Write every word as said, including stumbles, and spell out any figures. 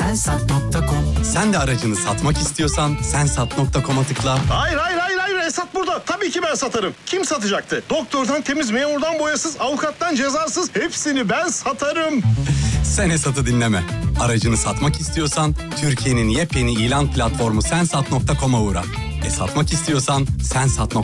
sensat nokta com. Sen de aracını satmak istiyorsan sensat nokta com'a tıkla. Hayır hayır hayır hayır Esat burada. Tabii ki ben satarım. Kim satacaktı? Doktordan temiz, memurdan boyasız, avukattan cezasız hepsini ben satarım. Sen Esat'ı dinleme. Aracını satmak istiyorsan Türkiye'nin yepyeni ilan platformu sensat nokta com'a uğra. E satmak istiyorsan sensat nokta